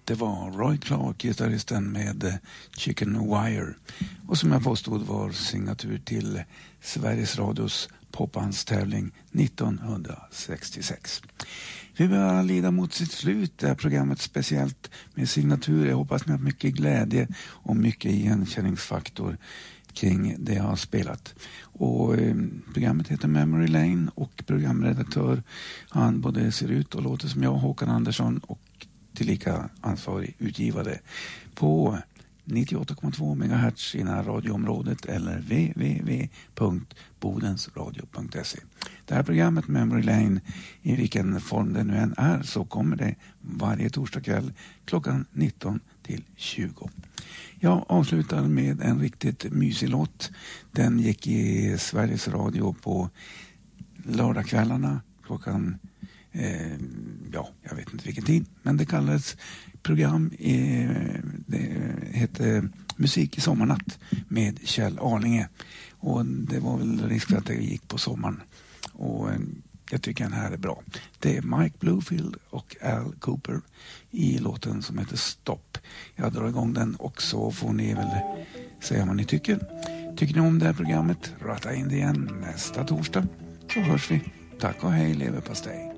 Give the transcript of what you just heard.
Det var Roy Clark, gitarristen med Chicken Wire. Och som jag påstod var signatur till Sveriges Radios popbandstävling 1966. Vi börjar lida mot sitt slut, det här programmet speciellt med signatur. Jag hoppas ni har mycket glädje och mycket igenkänningsfaktor kring det jag har spelat. Och programmet heter Memory Lane och programredaktör, han både ser ut och låter som jag, Håkan Andersson, och tillika ansvarig utgivare på 98,2 MHz i radioområdet eller www.bodensradio.se. Det här programmet Memory Lane, i vilken form det nu än är, så kommer det varje torsdag kväll klockan 19 till 20. Jag avslutar med en riktigt mysig låt. Den gick i Sveriges Radio på lördagskvällarna klockan jag vet inte vilken tid, men det kallades program det hette Musik i sommarnatt med Kjell Arlinge, och det var väl risk för att det gick på sommaren, och jag tycker den här är bra. Det är Mike Bluefield och Al Cooper i låten som heter Stopp. Jag drar igång den och så får ni väl säga vad ni tycker. Tycker ni om det här programmet, ratta in det igen nästa torsdag, så hörs vi. Tack och hej, leverpastej.